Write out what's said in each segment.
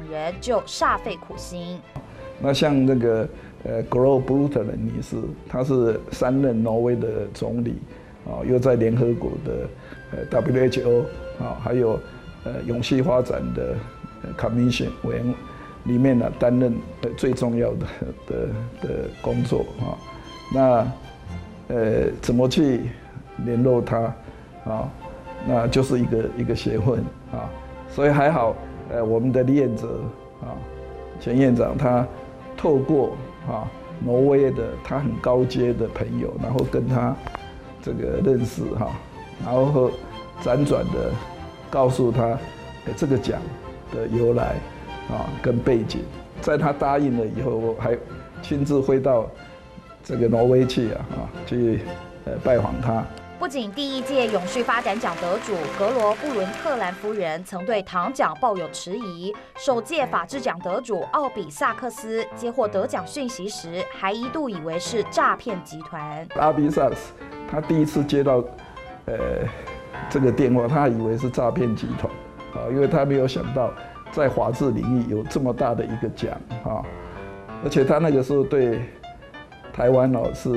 人就煞费苦心。 那像那个Gro Bluter 的女士，她是3任挪威的总理，又在联合国的WHO 还有永续发展的Commission 委员里面呢担任最重要的工作啊。那怎么去联络她啊？那就是一个学问啊。所以还好，我们的李彦哲前院长他透过挪威的他很高阶的朋友，然后跟他这个认识然后辗转的告诉他这个奖的由来跟背景，在他答应了以后，我还亲自飞到这个挪威去去拜访他。 不仅第1届永续发展奖得主格罗布伦特兰夫人曾对唐奖抱有迟疑，首届法治奖得主奥比萨克斯接获得奖讯息时，还一度以为是诈骗集团。 阿比萨克斯他第一次接到这个电话，他还以为是诈骗集团因为他没有想到在法治领域有这么大的一个奖而且他那个时候对台湾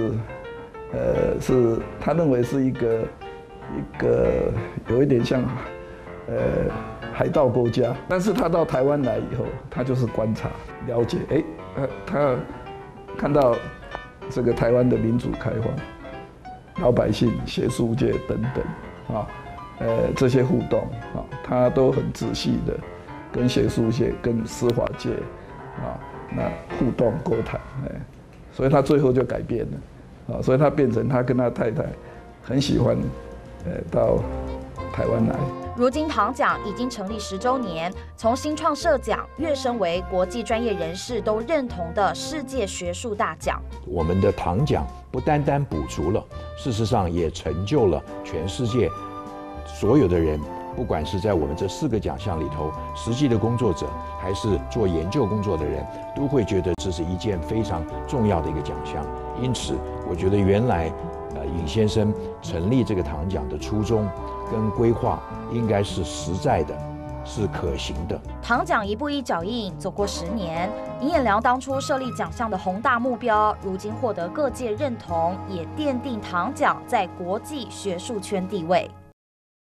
是他认为是一个有一点像海盗国家，但是他到台湾来以后，他就是观察了解，他看到这个台湾的民主开放，老百姓、学术界等等这些互动他都很仔细的跟学术界、跟司法界那互动沟谈，所以他最后就改变了。所以他变成他跟他太太很喜欢到台湾来。 如今唐奖已经成立10周年，从新创设奖跃升为国际专业人士都认同的世界学术大奖。 我们的唐奖不单单补足了，事实上也成就了全世界所有的人，不管是在我们这4个奖项里头，实际的工作者还是做研究工作的人，都会觉得这是一件非常重要的一个奖项。因此，我觉得原来尹先生成立这个唐奖的初衷跟规划，应该是实在的，是可行的。 唐奖一步一脚印走过10年，尹衍梁当初设立奖项的宏大目标，如今获得各界认同，也奠定唐奖在国际学术圈地位。